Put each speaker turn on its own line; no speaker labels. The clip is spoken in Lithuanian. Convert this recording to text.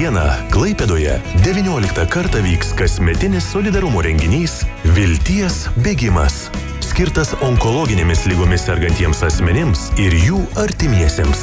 dieną Klaipėdoje 19 kartą vyks kasmetinis solidarumo renginys Vilties bėgimas, skirtas onkologinėmis lygomis sergantiems asmenims ir jų artimiesiems.